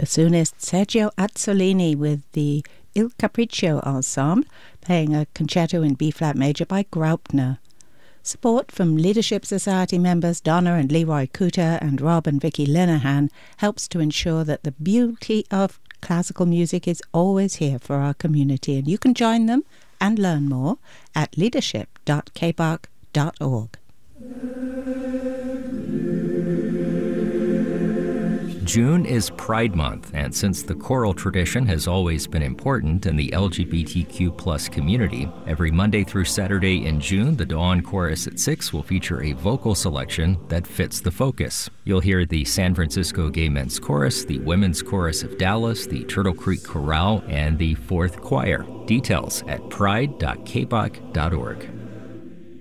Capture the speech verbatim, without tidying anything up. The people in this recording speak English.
bassoonist Sergio Azzolini with the Il Capriccio Ensemble, playing a concerto in B-flat major by Graupner. Support from Leadership Society members Donna and Leroy Cooter and Rob and Vicky Linehan helps to ensure that the beauty of classical music is always here for our community, and you can join them and learn more at leadership dot k b a c dot org. June is Pride Month, and since the choral tradition has always been important in the L G B T Q plus community, every Monday through Saturday in June, the Dawn Chorus at six will feature a vocal selection that fits the focus. You'll hear the San Francisco Gay Men's Chorus, the Women's Chorus of Dallas, the Turtle Creek Chorale, and the Fourth Choir. Details at pride dot k b a c dot org.